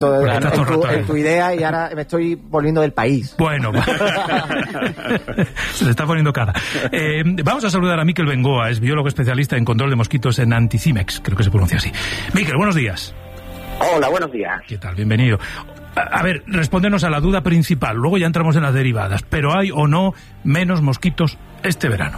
en tu idea y ahora me estoy volviendo del país. Bueno, se le está poniendo cara. Vamos a saludar a Miquel Bengoa, es biólogo especialista en control de mosquitos en Anticimex, creo que se pronuncia así. Miquel, buenos días. Hola, buenos días. ¿Qué tal? Bienvenido. A ver, respóndenos a la duda principal, luego ya entramos en las derivadas, pero ¿hay o no menos mosquitos este verano?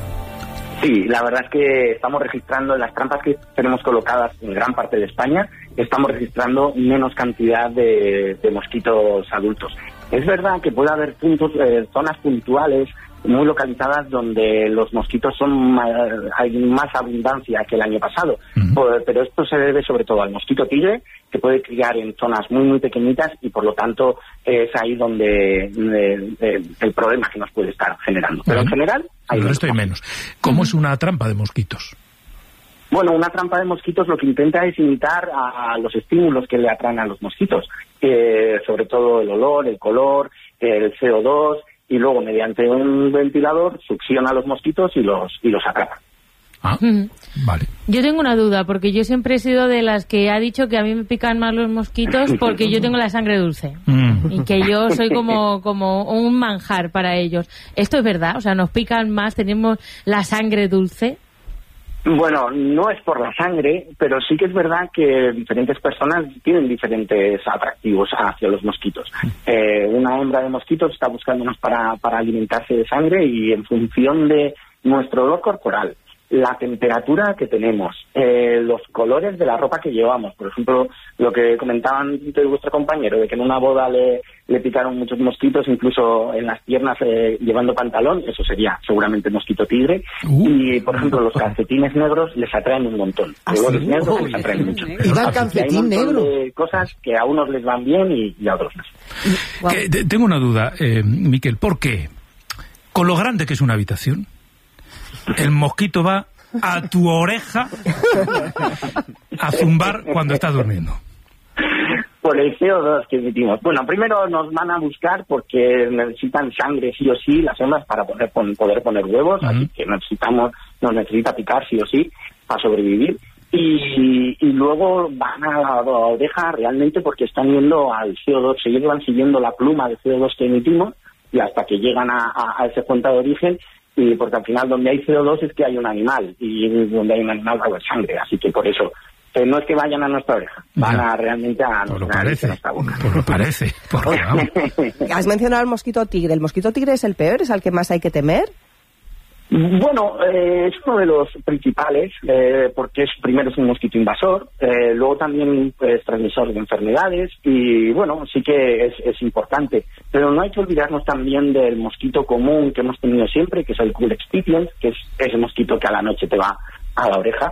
Sí, la verdad es que estamos registrando en las trampas que tenemos colocadas en gran parte de España, estamos registrando menos cantidad de mosquitos adultos. Es verdad que puede haber zonas puntuales muy localizadas donde los mosquitos hay más abundancia que el año pasado, pero esto se debe sobre todo al mosquito tigre, que puede criar en zonas muy muy pequeñitas y por lo tanto es ahí donde el problema que nos puede estar generando. Pero en general hay menos. ¿Cómo es una trampa de mosquitos? Bueno, una trampa de mosquitos lo que intenta es imitar a los estímulos que le atraen a los mosquitos, sobre todo el olor, el color, el CO2, y luego mediante un ventilador succiona a los mosquitos y los atrapa. Ah, vale. Yo tengo una duda, porque yo siempre he sido de las que ha dicho que a mí me pican más los mosquitos porque yo tengo la sangre dulce y que yo soy como un manjar para ellos. ¿Esto es verdad? O sea, ¿nos pican más, tenemos la sangre dulce? Bueno, no es por la sangre, pero sí que es verdad que diferentes personas tienen diferentes atractivos hacia los mosquitos. Una hembra de mosquitos está buscándonos para alimentarse de sangre y en función de nuestro olor corporal, la temperatura que tenemos, los colores de la ropa que llevamos. Por ejemplo, lo que comentaban de vuestro compañero, de que en una boda le picaron muchos mosquitos, incluso en las piernas llevando pantalón, eso sería seguramente mosquito tigre. Y, por ejemplo, los calcetines negros les atraen un montón. Colores negros les atraen mucho. ¿Iba el calcetín negro? De cosas que a unos les van bien y a otros no. Wow. Tengo una duda, Miquel, ¿por qué? Con lo grande que es una habitación, el mosquito va a tu oreja a zumbar cuando estás durmiendo. Por el CO2 que emitimos. Bueno, primero nos van a buscar porque necesitan sangre sí o sí las hembras para poder poner huevos, así que nos necesita picar sí o sí para sobrevivir. Y luego van a la oreja realmente porque están yendo al CO2, se llevan siguiendo la pluma de CO2 que emitimos y hasta que llegan a ese fuente de origen. Y porque al final donde hay CO2 es que hay un animal, y donde hay un animal va a haber sangre, así que por eso no es que vayan a nuestra oreja, van realmente a nuestra boca. Pues lo parece. Has mencionado al mosquito tigre. ¿El mosquito tigre es el peor? ¿Es al que más hay que temer? Bueno, es uno de los principales, porque primero es un mosquito invasor, luego también es transmisor de enfermedades y bueno, sí que es importante. Pero no hay que olvidarnos también del mosquito común que hemos tenido siempre, que es el Culex pipiens, que es ese mosquito que a la noche te va a la oreja.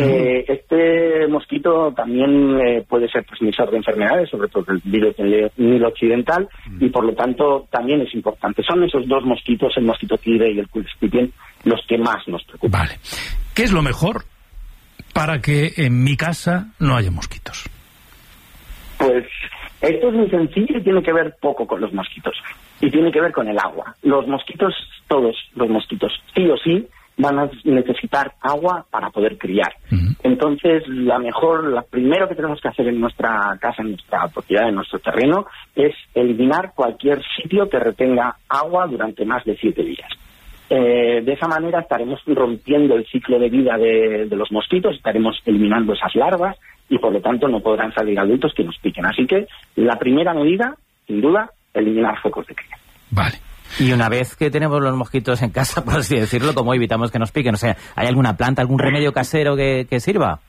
Este mosquito también puede ser transmisor de enfermedades, sobre todo el virus del Nilo occidental, y por lo tanto también es importante. Son esos dos mosquitos, el mosquito tigre y el Culex pipiens, los que más nos preocupan. Vale. ¿Qué es lo mejor para que en mi casa no haya mosquitos? Pues esto es muy sencillo y tiene que ver poco con los mosquitos. Y tiene que ver con el agua. Los mosquitos, todos los mosquitos, sí o sí, van a necesitar agua para poder criar. Entonces, lo primero que tenemos que hacer en nuestra casa, en nuestra propiedad, en nuestro terreno, es eliminar cualquier sitio que retenga agua durante más de 7 días. De esa manera estaremos rompiendo el ciclo de vida de los mosquitos, estaremos eliminando esas larvas y por lo tanto no podrán salir adultos que nos piquen. Así que la primera medida, sin duda, eliminar focos de cría. Vale. Y una vez que tenemos los mosquitos en casa, por así decirlo, ¿cómo evitamos que nos piquen? O sea, ¿hay alguna planta, algún remedio casero que sirva?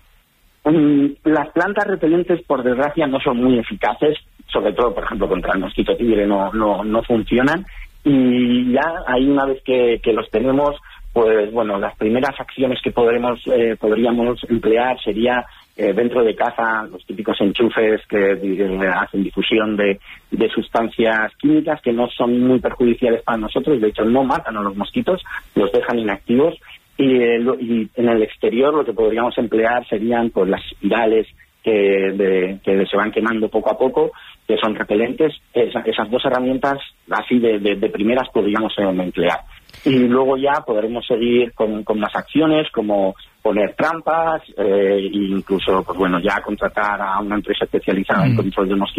Las plantas repelentes, por desgracia, no son muy eficaces, sobre todo, por ejemplo, contra el mosquito tigre no funcionan. Y ya ahí, una vez que los tenemos, pues bueno, las primeras acciones que podríamos emplear sería dentro de casa los típicos enchufes que hacen difusión de sustancias químicas que no son muy perjudiciales para nosotros, de hecho no matan a los mosquitos, los dejan inactivos. Y en el exterior lo que podríamos emplear serían pues las espirales que se van quemando poco a poco, que son repelentes. Esas 2 herramientas así de primeras podríamos emplear. Y luego ya podremos seguir con más acciones, como poner trampas, e incluso, pues bueno, ya contratar a una empresa especializada en control de mosquitos